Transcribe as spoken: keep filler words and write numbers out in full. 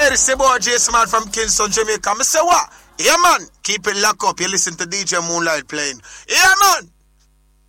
Yeah, this is boy Jason man from Kingston, Jamaica. I say what? Yeah, man. Keep it locked up. You listen to D J Moonlight playing. Yeah, man.